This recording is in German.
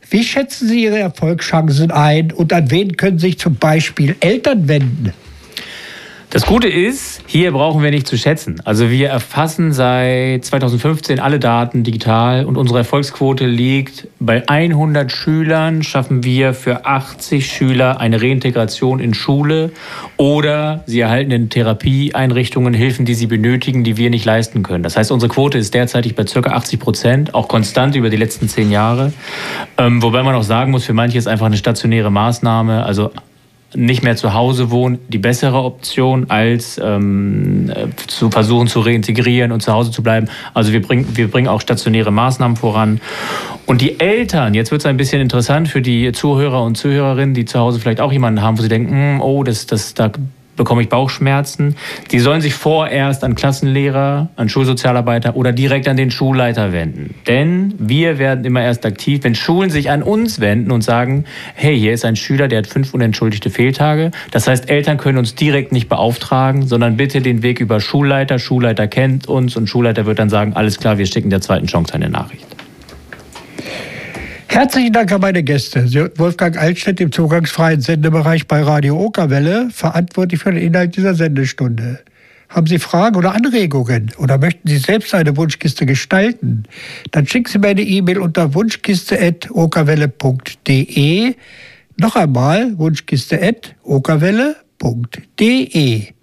Wie schätzen Sie Ihre Erfolgschancen ein und an wen können sich zum Beispiel Eltern wenden? Das Gute ist, hier brauchen wir nicht zu schätzen. Also wir erfassen seit 2015 alle Daten digital und unsere Erfolgsquote liegt bei 100 Schülern, schaffen wir für 80 Schüler eine Reintegration in Schule oder sie erhalten in Therapieeinrichtungen Hilfen, die sie benötigen, die wir nicht leisten können. Das heißt, unsere Quote ist derzeitig bei ca. 80%, auch konstant über die letzten 10 Jahre. Wobei man auch sagen muss, für manche ist einfach eine stationäre Maßnahme, also nicht mehr zu Hause wohnen, die bessere Option, als zu versuchen zu reintegrieren und zu Hause zu bleiben. Also wir bringen auch stationäre Maßnahmen voran. Und die Eltern, jetzt wird es ein bisschen interessant für die Zuhörer und Zuhörerinnen, die zu Hause vielleicht auch jemanden haben, wo sie denken, da bekomme ich Bauchschmerzen. Die sollen sich vorerst an Klassenlehrer, an Schulsozialarbeiter oder direkt an den Schulleiter wenden. Denn wir werden immer erst aktiv, wenn Schulen sich an uns wenden und sagen, hey, hier ist ein Schüler, der hat 5 unentschuldigte Fehltage. Das heißt, Eltern können uns direkt nicht beauftragen, sondern bitte den Weg über Schulleiter. Schulleiter kennt uns und Schulleiter wird dann sagen, alles klar, wir schicken der zweiten Chance eine Nachricht. Herzlichen Dank an meine Gäste. Wolfgang Altstedt im zugangsfreien Sendebereich bei Radio Okerwelle, verantwortlich für den Inhalt dieser Sendestunde. Haben Sie Fragen oder Anregungen oder möchten Sie selbst eine Wunschkiste gestalten? Dann schicken Sie mir eine E-Mail unter wunschkiste@okerwelle.de. Noch einmal wunschkiste@okerwelle.de.